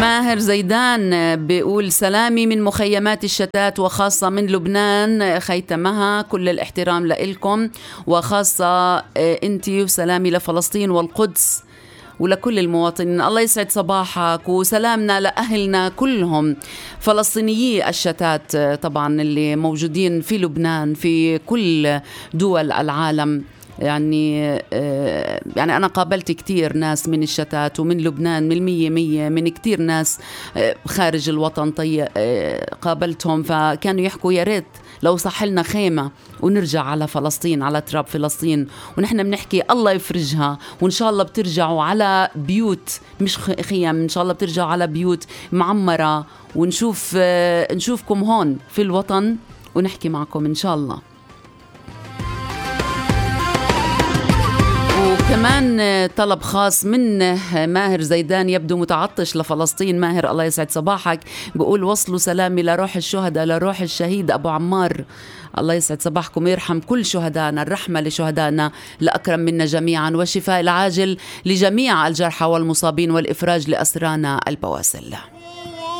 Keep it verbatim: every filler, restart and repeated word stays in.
ماهر زيدان بيقول سلامي من مخيمات الشتات وخاصة من لبنان خيتمها، كل الاحترام لإلكم وخاصة انتي، وسلامي لفلسطين والقدس ولكل المواطنين. الله يسعد صباحك، وسلامنا لأهلنا كلهم فلسطينيي الشتات طبعا اللي موجودين في لبنان في كل دول العالم. يعني يعني أنا قابلت كتير ناس من الشتات ومن لبنان، من المية مية من كتير ناس خارج الوطن طي قابلتهم، فكانوا يحكوا يا ريت لو صح لنا خيمة ونرجع على فلسطين، على تراب فلسطين. ونحن بنحكي الله يفرجها، وإن شاء الله بترجعوا على بيوت مش خيام، إن شاء الله بترجعوا على بيوت معمرة، ونشوف نشوفكم هون في الوطن ونحكي معكم إن شاء الله. وكمان طلب خاص من ماهر زيدان، يبدو متعطش لفلسطين. ماهر الله يسعد صباحك، بيقول وصلوا سلامي لروح الشهداء، لروح الشهيد أبو عمار. الله يسعد صباحكم، يرحم كل شهدائنا، الرحمة لشهدائنا لأكرم منا جميعا، والشفاء العاجل لجميع الجرحى والمصابين، والإفراج لأسرانا البواسل.